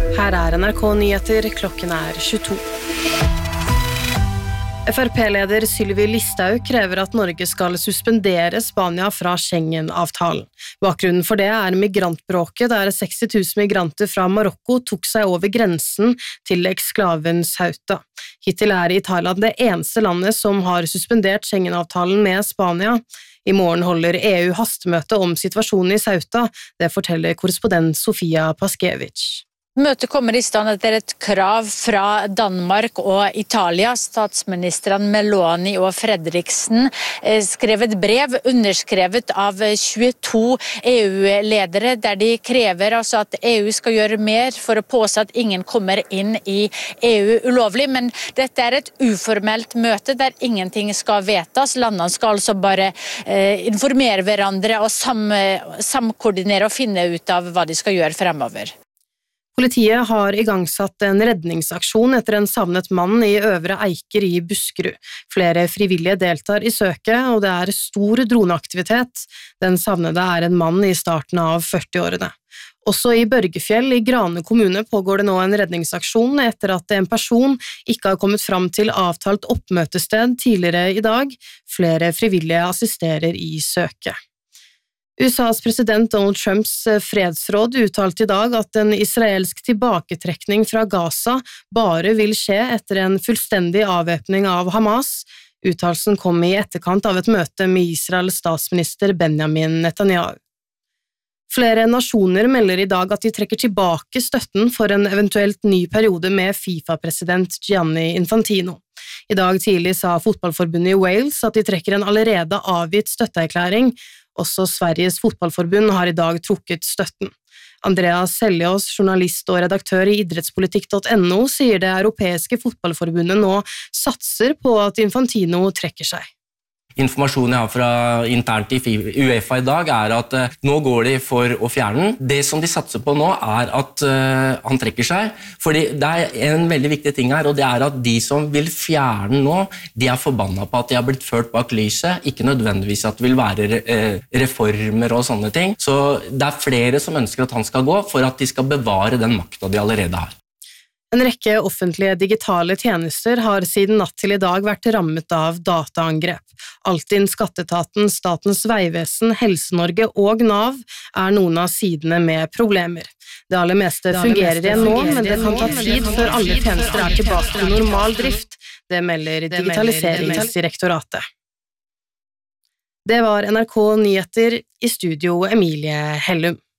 Her NRK Nyheter, klokken 22. FrP-leder Sylvi Listhaug krever at Norge skal suspendere Spania fra Schengen-avtalen. Bakgrunnen for det migrantbråket der 60 000 migranter fra Marokko tok seg over grensen til eksklaven Ceuta. Hittil Italia det eneste landet som har suspendert Schengen-avtalen med Spania. I morgen holder EU hastemøte om situasjonen i Ceuta, det forteller korrespondent Sofia Paskevich. Møtet kommer i stand etter et krav fra Danmark og Italia. Statsministrene Meloni og Fredriksen skrev et brev underskrevet av 22 EU-ledere, der de krever at EU skal gjøre mer for å påse at ingen kommer inn i EU ulovlig. Men dette et uformelt møte der ingenting skal vedtas. Landene skal altså bare informere hverandre og samkoordinere og finne ut av hva de skal gjøre fremover. Politiet har igangsatt en redningsaksjon etter en savnet mann i Øvre Eiker i Buskerud. Flere frivillige deltar i søket, og det stor droneaktivitet. Den savnede en mann i starten av 40-årene. Også i Børgefjell i Grane kommune pågår det nå en redningsaksjon etter at en person ikke har kommet fram til avtalt oppmøtested tidligere i dag. Flere frivillige assisterer i søket. USAs president Donald Trumps fredsråd uttalte i dag at en israelsk tilbaketrekning fra Gaza bare vil skje etter en fullstendig avvæpning av Hamas. Uttalelsen kom i etterkant av et møte med Israels statsminister Benjamin Netanyahu. Flere nasjoner melder i dag at de trekker tilbake støtten for en eventuelt ny periode med FIFA-president Gianni Infantino. I dag tidlig sa fotballforbundet i Wales at de trekker en allerede avgitt støtteerklæring. Også Sveriges fotballforbund har i dag trukket støtten. Andreas Seljås, journalist og redaktør i idrettspolitikk.no, sier det europeiske fotballforbundet nå satser på at Infantino trekker seg. Informasjonen jeg har fra internt i UEFA i dag at nå går de for å fjerne den. Det som de satser på nå at han trekker seg, fordi det en veldig viktig ting her, og det at de som vil fjerne nå, de forbanna på at de har blitt ført bak lyset, ikke nødvendigvis at det vil være reformer og sånne ting. Så det flere som ønsker at han skal gå, for at de skal bevare den makta de allerede har. En rekke offentlige digitale tjenester har siden natt til i dag vært rammet av dataangrep. Altinn, Skatteetaten, Statens vegvesen, Helse-Norge og Nav noen av sidene med problemer. Det aller meste fungerer igjen nå, men det kan ta tid før alle tjenester tilbake til normal drift. Det melder Digitaliseringsdirektoratet. Det var NRK Nyheter, i studio Emilie Hellum.